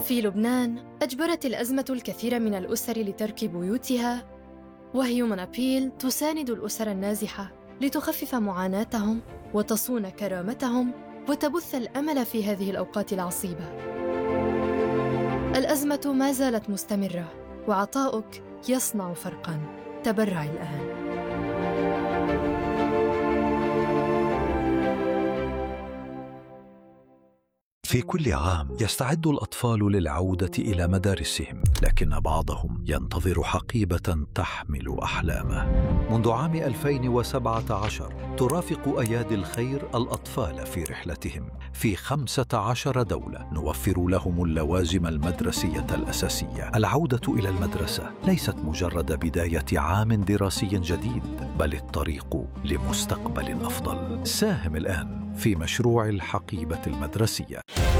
في لبنان أجبرت الأزمة الكثير من الأسر لترك بيوتها، وهيومن أبيل تساند الأسر النازحة لتخفف معاناتهم وتصون كرامتهم وتبث الأمل في هذه الأوقات العصيبة. الأزمة ما زالت مستمرة، وعطاؤك يصنع فرقاً. تبرع الآن. في كل عام يستعد الأطفال للعودة إلى مدارسهم، لكن بعضهم ينتظر حقيبة تحمل أحلامه. منذ عام 2017 ترافق أيادي الخير الأطفال في رحلتهم في 15 دولة، نوفر لهم اللوازم المدرسية الأساسية. العودة إلى المدرسة ليست مجرد بداية عام دراسي جديد، بل الطريق لمستقبل أفضل. ساهم الآن في مشروع الحقيبة المدرسية.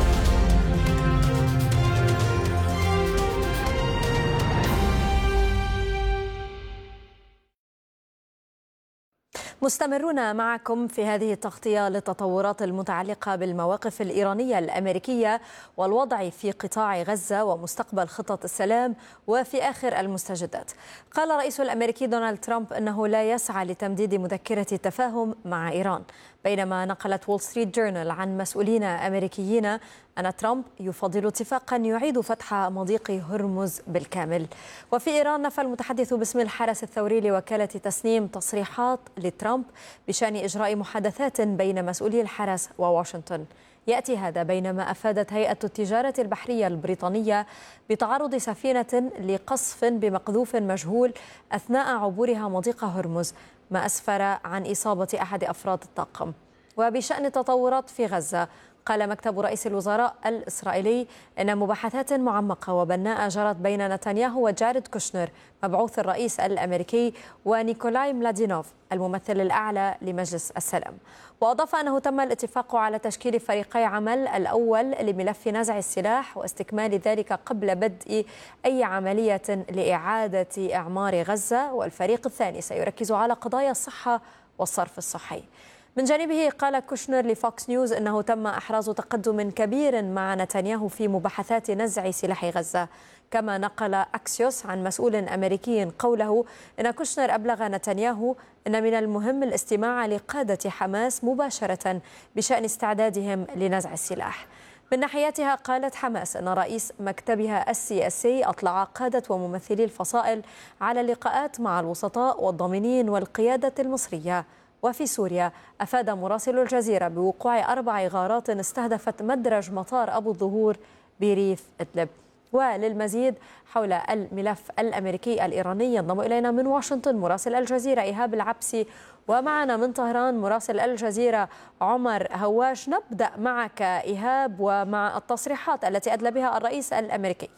مستمرون معكم في هذه التغطية للتطورات المتعلقة بالمواقف الإيرانية الأمريكية والوضع في قطاع غزة ومستقبل خطط السلام وفي آخر المستجدات. قال الرئيس الأمريكي دونالد ترامب أنه لا يسعى لتمديد مذكرة التفاهم مع إيران، بينما نقلت وول ستريت جورنال عن مسؤولين أمريكيين أن ترامب يفضل اتفاقا يعيد فتح مضيق هرمز بالكامل. وفي إيران نفى المتحدث باسم الحرس الثوري لوكالة تسنيم تصريحات لترامب بشأن إجراء محادثات بين مسؤولي الحرس وواشنطن. يأتي هذا بينما أفادت هيئة التجارة البحرية البريطانية بتعرض سفينة لقصف بمقذوف مجهول أثناء عبورها مضيق هرمز، ما أسفر عن إصابة أحد أفراد الطاقم. وبشأن التطورات في غزة، قال مكتب رئيس الوزراء الإسرائيلي إن مباحثات معمقة وبناءة جرت بين نتنياهو وجاريد كوشنر مبعوث الرئيس الأمريكي ونيكولاي ملادينوف الممثل الأعلى لمجلس السلام. وأضاف أنه تم الاتفاق على تشكيل فريقي عمل، الأول لملف نزع السلاح واستكمال ذلك قبل بدء أي عملية لإعادة إعمار غزة، والفريق الثاني سيركز على قضايا الصحة والصرف الصحي. من جانبه قال كوشنر لفوكس نيوز أنه تم إحراز تقدم كبير مع نتنياهو في مباحثات نزع سلاح غزة. كما نقل أكسيوس عن مسؤول أمريكي قوله أن كوشنر أبلغ نتنياهو أن من المهم الاستماع لقادة حماس مباشرة بشأن استعدادهم لنزع السلاح. من ناحيتها قالت حماس أن رئيس مكتبها السياسي أطلع قادة وممثلي الفصائل على لقاءات مع الوسطاء والضامنين والقيادة المصرية. وفي سوريا أفاد مراسل الجزيرة بوقوع 4 غارات استهدفت مدرج مطار أبو الظهور بريف إدلب. وللمزيد حول الملف الأمريكي الإيراني ينضم إلينا من واشنطن مراسل الجزيرة إيهاب العبسي، ومعنا من طهران مراسل الجزيرة عمر هواش. نبدأ معك إيهاب ومع التصريحات التي أدلى بها الرئيس الأمريكي.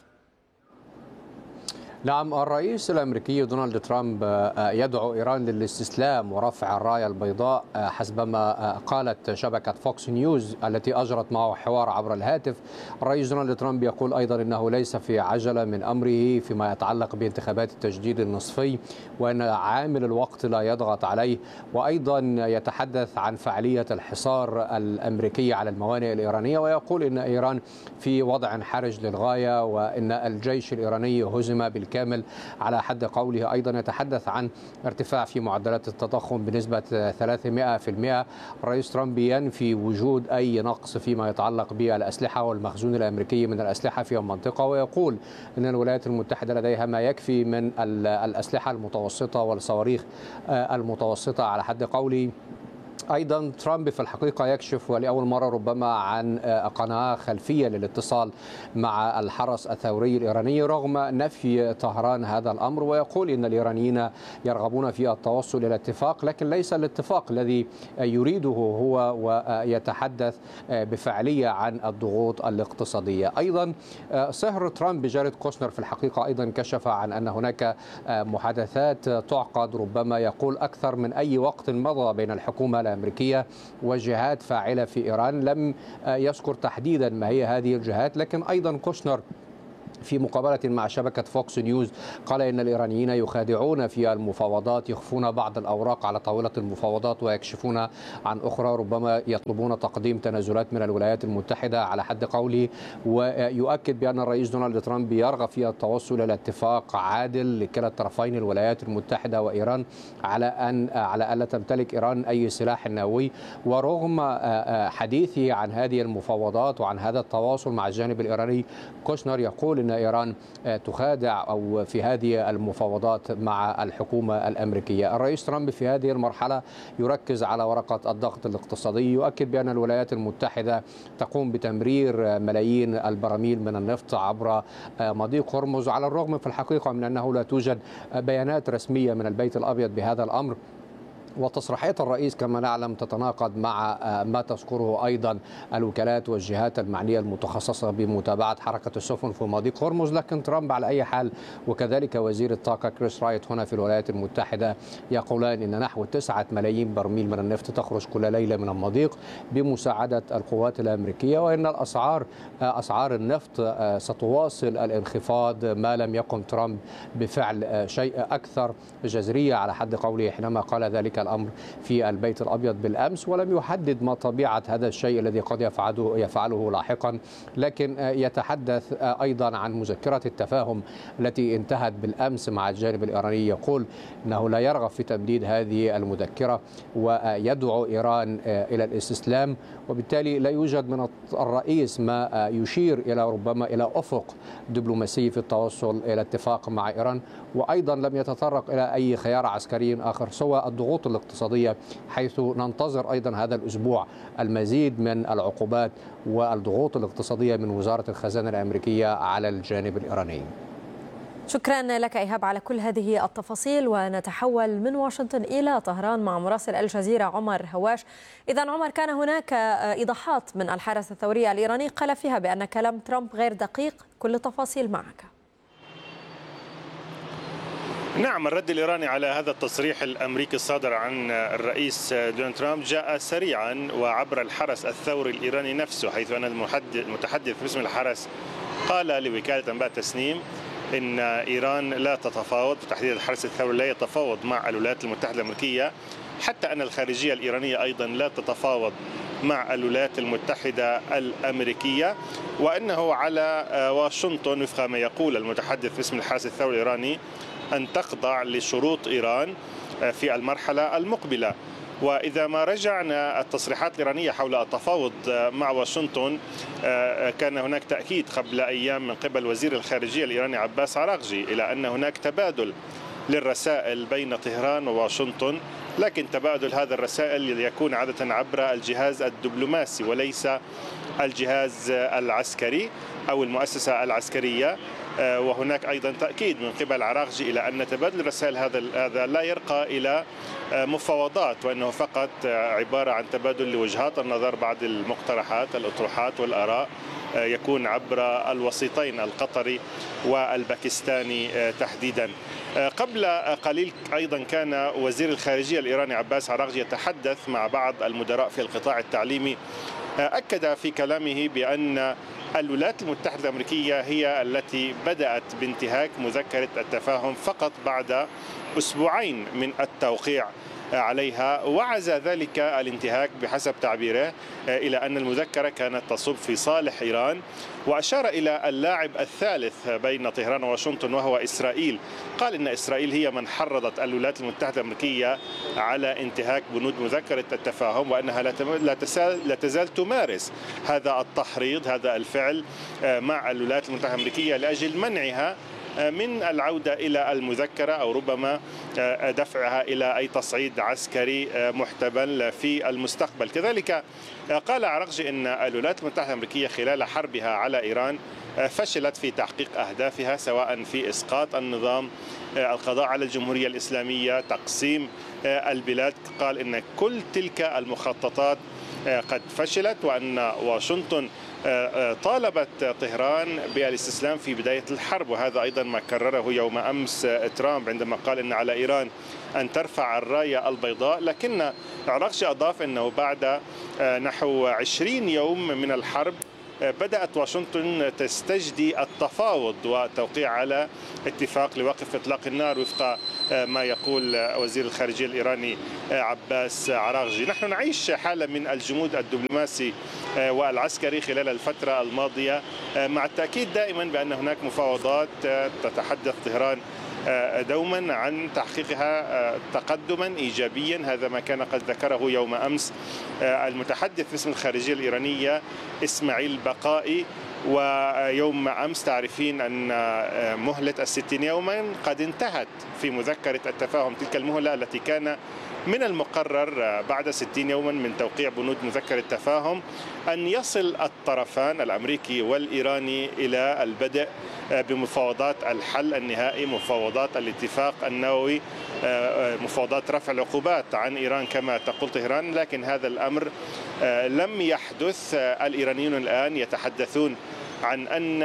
نعم، الرئيس الأمريكي دونالد ترامب يدعو إيران للاستسلام ورفع الراية البيضاء حسبما قالت شبكة فوكس نيوز التي أجرت معه حوار عبر الهاتف. الرئيس دونالد ترامب يقول أيضا إنه ليس في عجلة من أمره فيما يتعلق بانتخابات التجديد النصفي، وأن عامل الوقت لا يضغط عليه. وأيضا يتحدث عن فعالية الحصار الأمريكي على الموانئ الإيرانية، ويقول إن إيران في وضع حرج للغاية وإن الجيش الإيراني هزم بالكامل على حد قوله. أيضا يتحدث عن ارتفاع في معدلات التضخم بنسبة 300%. الرئيس ترامب ينفي وجود أي نقص فيما يتعلق بالأسلحة والمخزون الأمريكي من الأسلحة في المنطقة، ويقول أن الولايات المتحدة لديها ما يكفي من الأسلحة المتوسطة والصواريخ المتوسطة على حد قوله. أيضا ترامب في الحقيقة يكشف ولأول مرة ربما عن قناة خلفية للاتصال مع الحرس الثوري الإيراني رغم نفي طهران هذا الأمر، ويقول إن الإيرانيين يرغبون في التوصل إلى اتفاق، لكن ليس الاتفاق الذي يريده هو، ويتحدث بفعلية عن الضغوط الاقتصادية. أيضا صهر ترامب جاريد كوشنر في الحقيقة أيضا كشف عن أن هناك محادثات تعقد ربما يقول أكثر من أي وقت مضى بين الحكومة الأمريكية وجهات فاعلة في إيران. لم يذكر تحديدا ما هي هذه الجهات، لكن أيضا كوشنر في مقابلة مع شبكة فوكس نيوز قال إن الإيرانيين يخادعون في المفاوضات، يخفون بعض الأوراق على طاولة المفاوضات ويكشفون عن أخرى، ربما يطلبون تقديم تنازلات من الولايات المتحدة على حد قوله. ويؤكد بأن الرئيس دونالد ترامب يرغب في التوصل إلى اتفاق عادل لكلا الطرفين الولايات المتحدة وإيران على ألا تمتلك إيران أي سلاح نووي. ورغم حديثه عن هذه المفاوضات وعن هذا التواصل مع الجانب الإيراني، كوشنر يقول إن إيران تخادع أو في هذه المفاوضات مع الحكومة الأمريكية. الرئيس ترامب في هذه المرحلة يركز على ورقة الضغط الاقتصادي، يؤكد بأن الولايات المتحدة تقوم بتمرير ملايين البراميل من النفط عبر مضيق هرمز، على الرغم في الحقيقة من أنه لا توجد بيانات رسمية من البيت الأبيض بهذا الأمر. وتصريحات الرئيس كما نعلم تتناقض مع ما تذكره أيضا الوكالات والجهات المعنية المتخصصة بمتابعة حركة السفن في مضيق هرمز. لكن ترامب على أي حال وكذلك وزير الطاقة كريس رايت هنا في الولايات المتحدة يقولان إن نحو 9 ملايين برميل من النفط تخرج كل ليلة من المضيق بمساعدة القوات الأمريكية، وإن أسعار النفط ستواصل الانخفاض ما لم يقم ترامب بفعل شيء أكثر جذرية على حد قوله حينما قال ذلك الأمر في البيت الأبيض بالأمس، ولم يحدد ما طبيعة هذا الشيء الذي قد يفعله لاحقا. لكن يتحدث أيضا عن مذكرة التفاهم التي انتهت بالأمس مع الجانب الإيراني، يقول أنه لا يرغب في تمديد هذه المذكرة ويدعو إيران إلى الاستسلام، وبالتالي لا يوجد من الرئيس ما يشير ربما إلى أفق دبلوماسي في التوصل إلى اتفاق مع إيران. وأيضا لم يتطرق إلى أي خيار عسكري آخر سوى الضغوط الاقتصادية، حيث ننتظر أيضا هذا الأسبوع المزيد من العقوبات والضغوط الاقتصادية من وزارة الخزانة الأمريكية على الجانب الإيراني. شكرا لك إيهاب على كل هذه التفاصيل. ونتحول من واشنطن إلى طهران مع مراسل الجزيرة عمر هواش. إذا عمر، كان هناك إيضاحات من الحرس الثوري الإيراني قال فيها بأن كلام ترامب غير دقيق، كل التفاصيل معك. نعم، الرد الإيراني على هذا التصريح الأمريكي الصادر عن الرئيس دونالد ترامب جاء سريعا وعبر الحرس الثوري الإيراني نفسه، حيث أن المتحدث باسم الحرس قال لوكالة أنباء تسنيم إن إيران لا تتفاوض، وتحديدا الحرس الثوري لا يتفاوض مع الولايات المتحدة الأمريكية، حتى أن الخارجية الإيرانية أيضا لا تتفاوض مع الولايات المتحدة الأمريكية، وأنه على واشنطن وفق ما يقول المتحدث باسم الحرس الثوري الإيراني أن تخضع لشروط إيران في المرحلة المقبلة. وإذا ما رجعنا التصريحات الإيرانية حول التفاوض مع واشنطن، كان هناك تأكيد قبل أيام من قبل وزير الخارجية الإيراني عباس عراقجي إلى أن هناك تبادل للرسائل بين طهران وواشنطن، لكن تبادل هذا الرسائل يكون عادة عبر الجهاز الدبلوماسي وليس الجهاز العسكري أو المؤسسة العسكرية. وهناك أيضا تأكيد من قبل عراقجي إلى أن تبادل الرسائل هذا لا يرقى إلى مفاوضات، وأنه فقط عبارة عن تبادل لوجهات النظر بعض المقترحات الأطروحات والآراء، يكون عبر الوسيطين القطري والباكستاني تحديدا. قبل قليل أيضا كان وزير الخارجية الإيراني عباس عراقجي يتحدث مع بعض المدراء في القطاع التعليمي، أكد في كلامه بأن الولايات المتحدة الأمريكية هي التي بدأت بانتهاك مذكرة التفاهم فقط بعد أسبوعين من التوقيع عليها، وعزى ذلك الانتهاك بحسب تعبيره إلى أن المذكرة كانت تصب في صالح إيران، وأشار إلى اللاعب الثالث بين طهران وواشنطن وهو إسرائيل. قال إن إسرائيل هي من حرضت الولايات المتحدة الأمريكية على انتهاك بنود مذكرة التفاهم، وأنها لا تزال تمارس هذا التحريض، هذا الفعل مع الولايات المتحدة الأمريكية لأجل منعها من العودة إلى المذكرة أو ربما دفعها إلى أي تصعيد عسكري محتمل في المستقبل. كذلك قال عراقجي أن الولايات المتحدة الأمريكية خلال حربها على إيران فشلت في تحقيق أهدافها، سواء في إسقاط النظام، القضاء على الجمهورية الإسلامية، تقسيم البلاد. قال أن كل تلك المخططات قد فشلت، وأن واشنطن طالبت طهران بالاستسلام في بداية الحرب، وهذا أيضا ما كرره يوم أمس ترامب عندما قال أن على إيران أن ترفع الراية البيضاء. لكن عراقجي أضاف أنه بعد نحو 20 يوم من الحرب بدأت واشنطن تستجدي التفاوض والتوقيع على اتفاق لوقف إطلاق النار وفق ما يقول وزير الخارجية الإيراني عباس عراغجي. نحن نعيش حالة من الجمود الدبلوماسي والعسكري خلال الفترة الماضية، مع التأكيد دائما بأن هناك مفاوضات تتحدث طهران دوما عن تحقيقها تقدما إيجابيا. هذا ما كان قد ذكره يوم أمس المتحدث باسم الخارجية الإيرانية إسماعيل بقائي. ويوم أمس تعرفين أن مهلة 60 يوما قد انتهت في مذكرة التفاهم، تلك المهلة التي كان من المقرر بعد 60 يوما من توقيع بنود مذكرة التفاهم أن يصل الطرفان الأمريكي والإيراني إلى البدء بمفاوضات الحل النهائي، مفاوضات الاتفاق النووي، مفاوضات رفع العقوبات عن إيران كما تقول طهران. لكن هذا الأمر لم يحدث. الإيرانيون الآن يتحدثون عن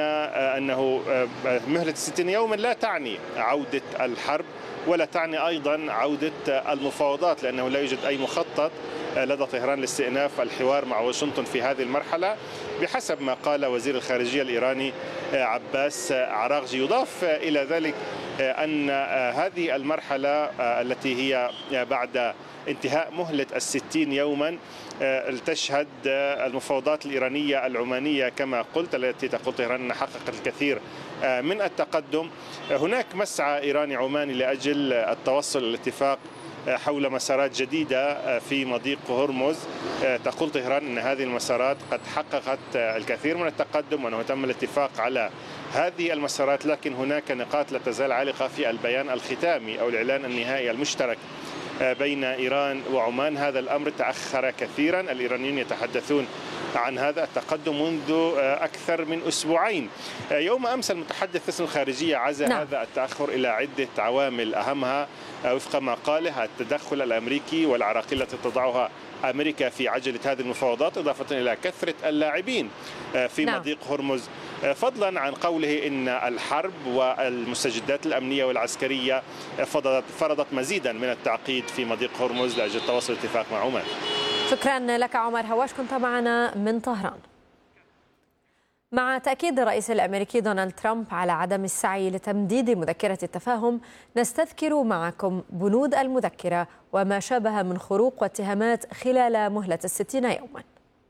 أنه مهلة 60 يوما لا تعني عودة الحرب ولا تعني أيضا عودة المفاوضات، لأنه لا يوجد أي مخطط لدى طهران لاستئناف الحوار مع واشنطن في هذه المرحلة بحسب ما قال وزير الخارجية الإيراني عباس عراغجي. يضاف إلى ذلك أن هذه المرحلة التي هي بعد انتهاء مهلة 60 يوما تشهد المفاوضات الإيرانية العمانية كما قلت، التي تقول طهران أنها حققت الكثير من التقدم. هناك مسعى إيراني عماني لأجل التوصل للاتفاق حول مسارات جديدة في مضيق هرمز. تقول طهران أن هذه المسارات قد حققت الكثير من التقدم وأنه تم الاتفاق على هذه المسارات، لكن هناك نقاط لا تزال عالقة في البيان الختامي أو الإعلان النهائي المشترك بين إيران وعمان. هذا الأمر تأخر كثيرا، الإيرانيين يتحدثون عن هذا التقدم منذ أكثر من أسبوعين. يوم أمس المتحدث باسم الخارجية عزى هذا التأخر إلى عدة عوامل، أهمها وفق ما قاله التدخل الأمريكي والعراقيل التي تضعها أمريكا في عجلة هذه المفاوضات، إضافة إلى كثرة اللاعبين في مضيق هرمز، فضلا عن قوله إن الحرب والمستجدات الأمنية والعسكرية فرضت مزيدا من التعقيد في مضيق هرمز لأجل توصل اتفاق مع عمان. شكرا لك عمر هواش، كنت معنا من طهران. مع تأكيد الرئيس الأمريكي دونالد ترامب على عدم السعي لتمديد مذكرة التفاهم، نستذكر معكم بنود المذكرة وما شابه من خروق واتهامات خلال مهلة 60 يوما.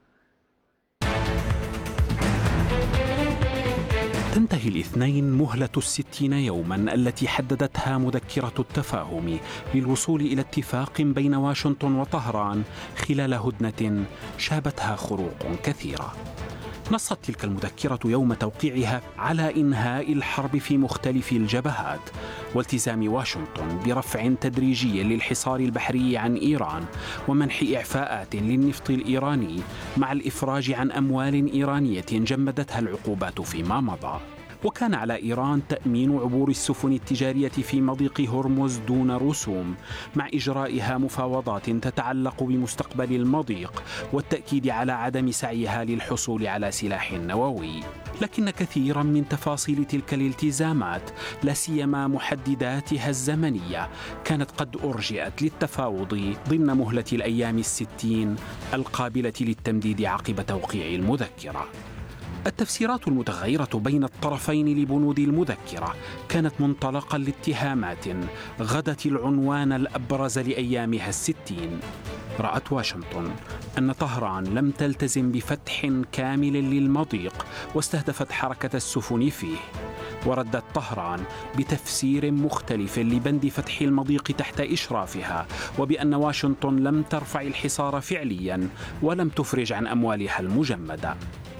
تنتهي الاثنين مهلة 60 يوما التي حددتها مذكرة التفاهم للوصول إلى اتفاق بين واشنطن وطهران خلال هدنة شابتها خروق كثيرة. نصت تلك المذكرة يوم توقيعها على إنهاء الحرب في مختلف الجبهات والتزام واشنطن برفع تدريجي للحصار البحري عن إيران ومنح إعفاءات للنفط الإيراني مع الإفراج عن أموال إيرانية جمدتها العقوبات فيما مضى. وكان على إيران تأمين عبور السفن التجارية في مضيق هرمز دون رسوم، مع إجرائها مفاوضات تتعلق بمستقبل المضيق والتأكيد على عدم سعيها للحصول على سلاح نووي. لكن كثيرا من تفاصيل تلك الالتزامات، لا سيما محدداتها الزمنية، كانت قد أرجئت للتفاوض ضمن مهلة الأيام 60 القابلة للتمديد عقب توقيع المذكرة. التفسيرات المتغيرة بين الطرفين لبنود المذكرة كانت منطلقا لاتهامات غدت العنوان الأبرز لأيامها 60. رأت واشنطن أن طهران لم تلتزم بفتح كامل للمضيق واستهدفت حركة السفن فيه، وردت طهران بتفسير مختلف لبند فتح المضيق تحت إشرافها، وبأن واشنطن لم ترفع الحصار فعليا ولم تفرج عن أموالها المجمدة.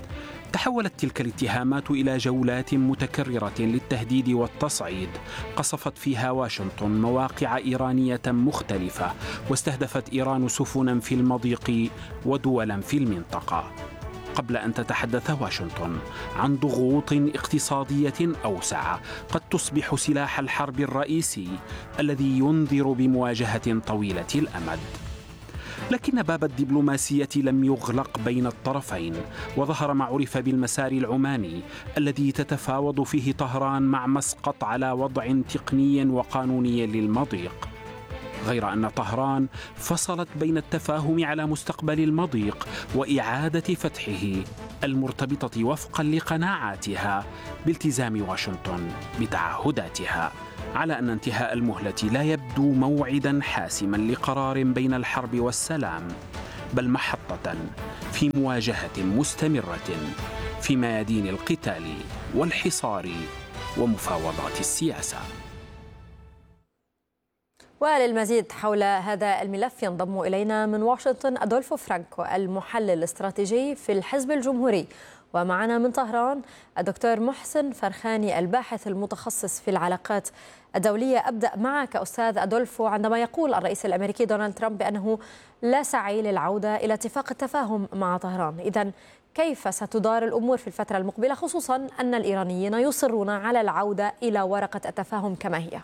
تحولت تلك الاتهامات إلى جولات متكررة للتهديد والتصعيد، قصفت فيها واشنطن مواقع إيرانية مختلفة، واستهدفت إيران سفنا في المضيق ودولا في المنطقة، قبل أن تتحدث واشنطن عن ضغوط اقتصادية أوسع قد تصبح سلاح الحرب الرئيسي الذي ينذر بمواجهة طويلة الأمد. لكن باب الدبلوماسية لم يغلق بين الطرفين، وظهر ما عرف بالمسار العماني الذي تتفاوض فيه طهران مع مسقط على وضع تقني وقانوني للمضيق. غير أن طهران فصلت بين التفاهم على مستقبل المضيق وإعادة فتحه المرتبطة وفقا لقناعاتها بالتزام واشنطن بتعهداتها على أن انتهاء المهلة لا يبدو موعدا حاسما لقرار بين الحرب والسلام، بل محطة في مواجهة مستمرة في ميادين القتال والحصار ومفاوضات السياسة. وللمزيد حول هذا الملف ينضم إلينا من واشنطن أدولفو فرانكو المحلل الاستراتيجي في الحزب الجمهوري، ومعنا من طهران الدكتور محسن فرخاني الباحث المتخصص في العلاقات الدولية. أبدأ معك أستاذ أدولفو. عندما يقول الرئيس الأمريكي دونالد ترامب بأنه لا سعي للعودة إلى اتفاق التفاهم مع طهران، إذن كيف ستدار الأمور في الفترة المقبلة، خصوصا أن الإيرانيين يصرون على العودة إلى ورقة التفاهم كما هي؟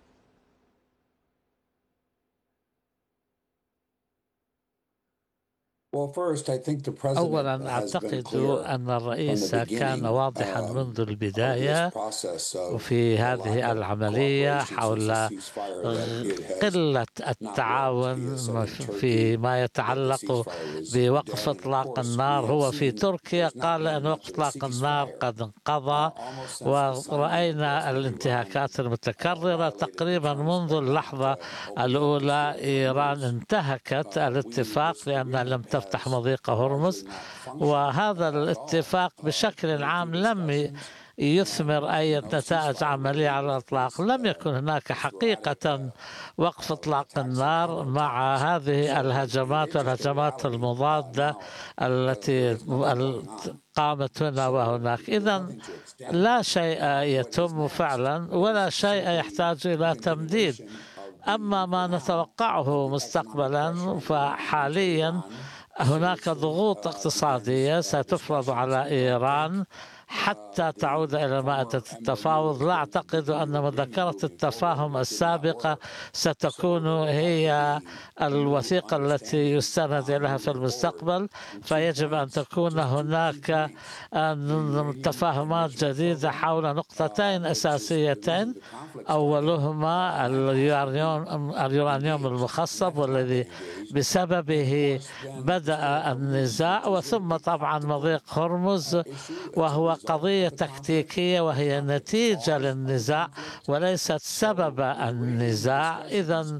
أولا أعتقد أن الرئيس كان واضحا منذ البداية في هذه العملية حول قلة التعاون فيما يتعلق بوقف إطلاق النار. هو في تركيا قال أن وقف إطلاق النار قد انقضى، ورأينا الانتهاكات المتكررة تقريبا منذ اللحظة الأولى. إيران انتهكت الاتفاق لأنها لم تفتح مضيق هرمز، وهذا الاتفاق بشكل عام لم يثمر أي نتائج عملية على الإطلاق. لم يكن هناك حقيقة وقف إطلاق النار مع هذه الهجمات والهجمات المضادة التي قامت هنا وهناك. إذن لا شيء يتم فعلا ولا شيء يحتاج إلى تمديد. أما ما نتوقعه مستقبلا فحاليا هناك ضغوط اقتصادية ستفرض على إيران حتى تعود إلى مائدة التفاوض. لا أعتقد أن مذكرة التفاهم السابقة ستكون هي الوثيقة التي يستند إليها في المستقبل، فيجب أن تكون هناك تفاهمات جديدة حول نقطتين أساسيتين، أولهما اليورانيوم المخصب والذي بسببه بدأ النزاع، وثم طبعا مضيق هرمز وهو قضية تكتيكية وهي نتيجة للنزاع وليست سبب النزاع. إذن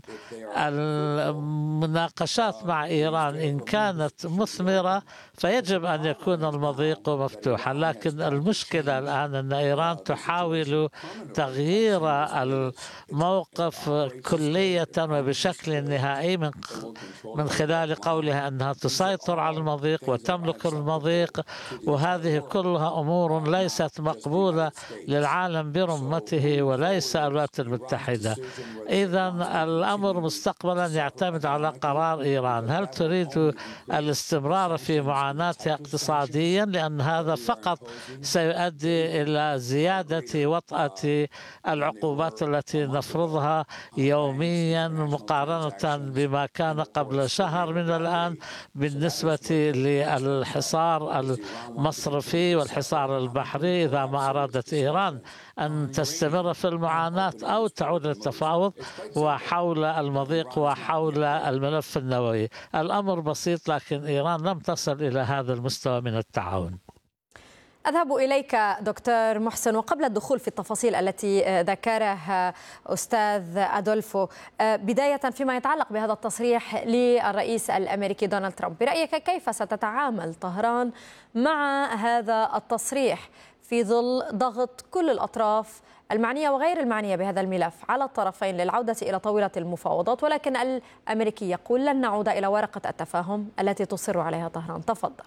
المناقشات مع إيران إن كانت مثمرة فيجب أن يكون المضيق مفتوحا، لكن المشكلة الآن أن إيران تحاول تغيير الموقف كلية وبشكل نهائي من خلال قولها أنها تسيطر على المضيق وتملك المضيق، وهذه كلها أمور ليست مقبولة للعالم برمته وليس الولايات المتحدة. إذن الأمر مستقبلا يعتمد على قرار إيران، هل تريد الاستمرار في معاناتها اقتصاديا، لأن هذا فقط سيؤدي إلى زيادة وطأة العقوبات التي نفرضها يوميا مقارنة بما كان قبل شهر من الآن بالنسبة للحصار المصرفي والحصار البحري. إذا ما أرادت إيران أن تستمر في المعاناة أو تعود للتفاوض وحول المضيق وحول الملف النووي. الأمر بسيط، لكن إيران لم تصل إلى هذا المستوى من التعاون. أذهب إليك دكتور محسن، وقبل الدخول في التفاصيل التي ذكرها أستاذ أدولفو، بداية فيما يتعلق بهذا التصريح للرئيس الأمريكي دونالد ترامب، برأيك كيف ستتعامل طهران مع هذا التصريح في ظل ضغط كل الأطراف المعنية وغير المعنية بهذا الملف على الطرفين للعودة إلى طاولة المفاوضات، ولكن الأمريكي يقول لن نعود إلى ورقة التفاهم التي تصر عليها طهران؟ تفضل.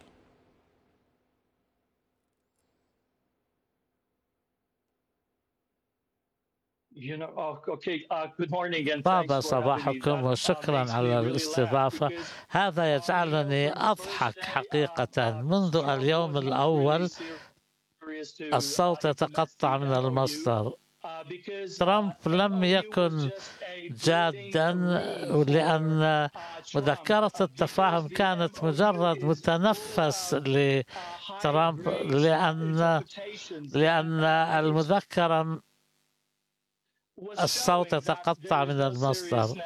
طاب صباحكم وشكرا على الاستضافة. هذا يجعلني أضحك حقيقة. منذ اليوم الأول الصوت يتقطع من المصدر. ترامب لم يكن جادا، لأن مذكرة التفاهم كانت مجرد متنفس لترامب، لأن المذكرة الصوت يتقطع من المصدر،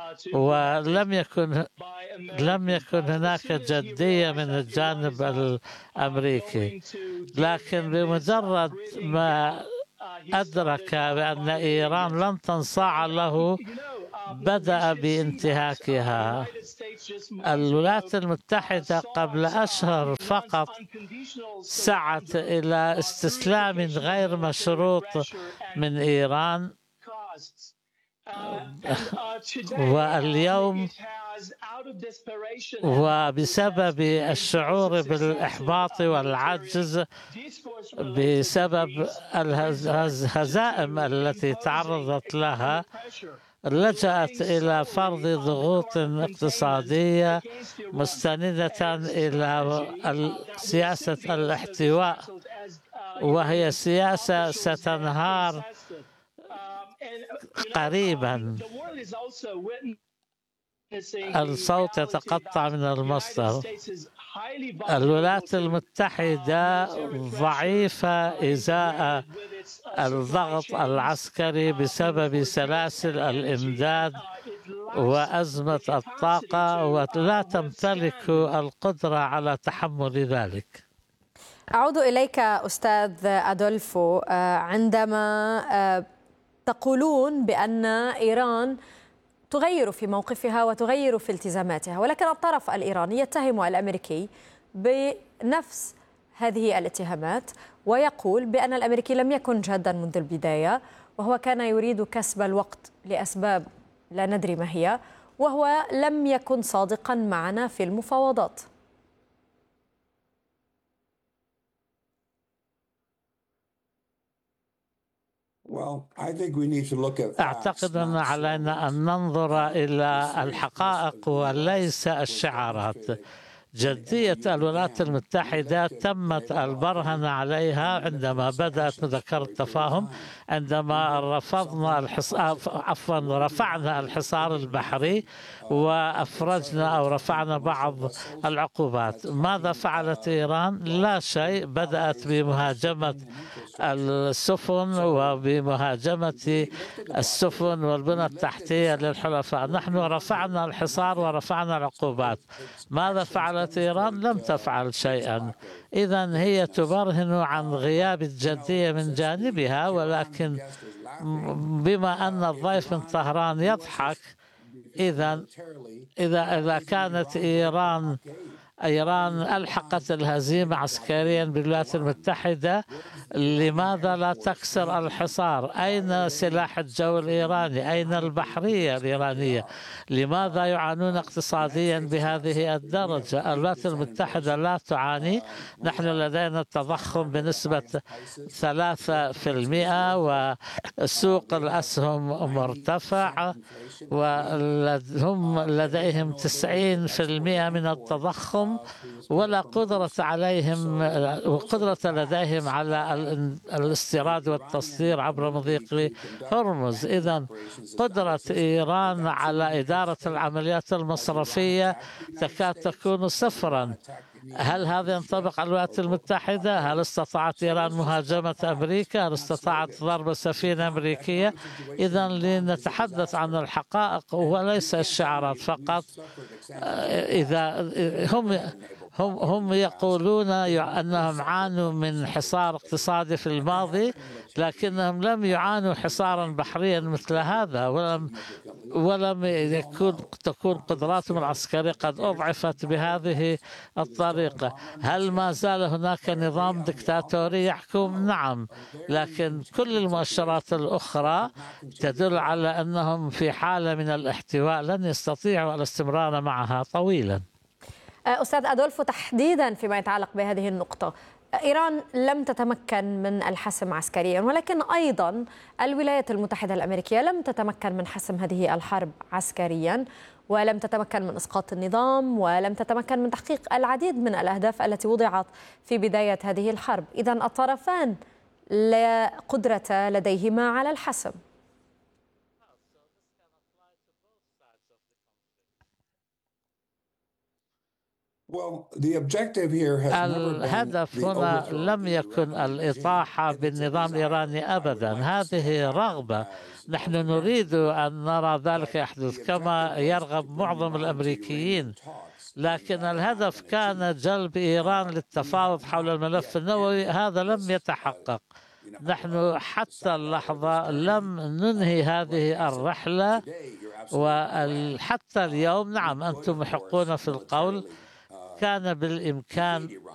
لم يكن هناك جدية من الجانب الأمريكي، لكن بمجرد ما أدرك بأن إيران لن تنصاع له بدأ بانتهاكها. الولايات المتحدة قبل أشهر فقط سعت إلى استسلام غير مشروط من إيران، واليوم وبسبب الشعور بالإحباط والعجز بسبب الهزائم التي تعرضت لها، لجأت إلى فرض ضغوط اقتصادية مستندة إلى سياسة الاحتواء، وهي سياسة ستنهار قريبا. الصوت يتقطع من المصدر. الولايات المتحدة ضعيفة إزاء الضغط العسكري بسبب سلاسل الإمداد وأزمة الطاقة، ولا تمتلك القدرة على تحمل ذلك. أعود إليك أستاذ أدولفو، عندما تقولون بأن إيران تغير في موقفها وتغير في التزاماتها، ولكن الطرف الإيراني يتهم الأمريكي بنفس هذه الاتهامات ويقول بأن الأمريكي لم يكن جادا منذ البداية، وهو كان يريد كسب الوقت لأسباب لا ندري ما هي، وهو لم يكن صادقا معنا في المفاوضات. أعتقد أن علينا أن ننظر إلى الحقائق وليس الشعارات. جدية الولايات المتحدة تمت البرهنة عليها عندما بدأت مذكرة التفاهم، عندما رفعنا الحصار البحري وأفرجنا أو رفعنا بعض العقوبات. ماذا فعلت إيران؟ لا شيء. بدأت بمهاجمة السفن وبمهاجمة السفن والبنى التحتية للحلفاء. نحن رفعنا الحصار ورفعنا العقوبات. ماذا فعلت إيران؟ لم تفعل شيئا. إذن هي تبرهن عن غياب الجدية من جانبها، ولكن بما أن الضيف من طهران يضحك، إذا كانت إيران ألحقت الهزيمة عسكريا بالولايات المتحدة، لماذا لا تكسر الحصار؟ أين سلاح الجو الإيراني؟ أين البحرية الإيرانية؟ لماذا يعانون اقتصاديا بهذه الدرجة؟ الولايات المتحدة لا تعاني. نحن لدينا التضخم بنسبة 3%، وسوق الأسهم مرتفع، وهم لديهم 90% من التضخم، ولا قدرة لديهم على الاستيراد والتصدير عبر مضيق هرمز. إذن قدرة إيران على إدارة العمليات المصرفية تكاد تكون صفرا. هل هذا ينطبق على الولايات المتحدة؟ هل استطاعت إيران مهاجمة أمريكا؟ هل استطاعت ضرب سفينة أمريكية؟ إذن لنتحدث عن الحقائق وليس الشعارات فقط. إذا هم يقولون أنهم عانوا من حصار اقتصادي في الماضي، لكنهم لم يعانوا حصارا بحريا مثل هذا، ولم تكون قدراتهم العسكرية قد أضعفت بهذه الطريقة. هل ما زال هناك نظام دكتاتوري يحكم؟ نعم، لكن كل المؤشرات الأخرى تدل على أنهم في حالة من الاحتواء لن يستطيعوا الاستمرار معها طويلا. أستاذ أدولفو، تحديدا فيما يتعلق بهذه النقطة، إيران لم تتمكن من الحسم عسكريا، ولكن أيضا الولايات المتحدة الأمريكية لم تتمكن من حسم هذه الحرب عسكريا، ولم تتمكن من إسقاط النظام، ولم تتمكن من تحقيق العديد من الأهداف التي وضعت في بداية هذه الحرب. إذن الطرفان لا قدرة لديهما على الحسم. الهدف هنا لم يكن الإطاحة بالنظام الإيراني أبدا، هذه رغبة نحن نريد أن نرى ذلك يحدث كما يرغب معظم الأمريكيين، لكن الهدف كان جلب إيران للتفاوض حول الملف النووي، هذا لم يتحقق. نحن حتى اللحظة لم ننهي هذه الرحلة، وحتى اليوم نعم أنتم محقون في القول، كان بالإمكان